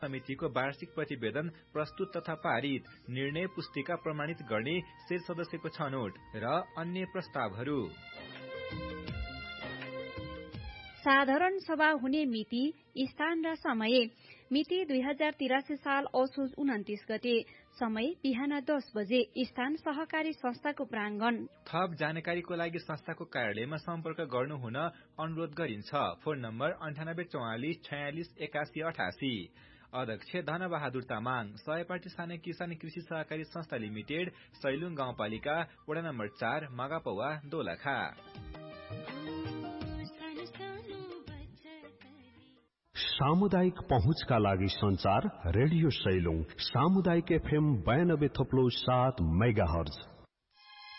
समितिको वार्षिक प्रतिवेदन प्रस्तुत तथा पारित, निर्णय पुस्तिका प्रमाणित गर्ने शेष सदस्यको छनौट र अन्य प्रस्तावहरू। साधारण सभा हुने मिति, स्थान र समय। मिति 2083 साल असोज 29 गते। समय बिहान 10 बजे। स्थान सहकारी संस्थाको प्राङ्गण। थप जानकारीको लागि संस्थाको कार्यालयमा सम्पर्क गर्नुहुन अनुरोध गरिन्छ। Phone number 9844 46 81 88। अध्यक्ष धनबहादुर तामाङ। सहपाठी साना किसान कृषि सहकारी संस्था लिमिटेड, सैलुङ गाउँपालिका, वडा नम्बर 4, मगापौवा, दोलखा। सामुदायिक पहुँचका लागि संचार रेडियो सैलुङ, सामुदायिक FM 92.7 मेगाहर्ज।